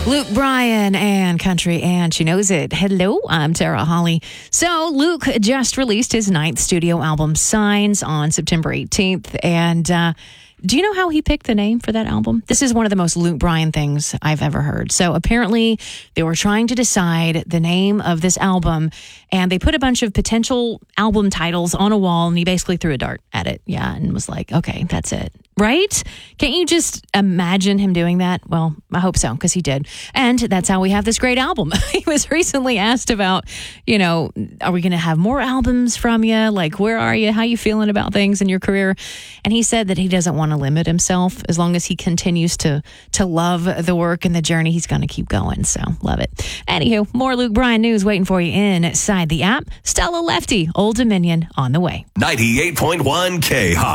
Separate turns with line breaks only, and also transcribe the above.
Luke Bryan and Country, and she knows it. Hello, I'm Tara Holly. So Luke just released his 9th studio album, Signs, on September 18th. And do you know how he picked the name for that album? This is one of the most Luke Bryan things I've ever heard. So apparently they were trying to decide the name of this album, and they put a bunch of potential album titles on a wall, and he basically threw a dart at it. Yeah, and was like, okay, that's it. Right? Can't you just imagine him doing that? Well, I hope so, because he did. And that's how we have this great album. He was recently asked about, are we going to have more albums from you? Like, where are you? How you feeling about things in your career? And he said that he doesn't want to limit himself. As long as he continues to love the work and the journey, he's going to keep going. So, love it. Anywho, more Luke Bryan news waiting for you inside the app. Stella Lefty, Old Dominion on the way.
98.1 K-Hawk.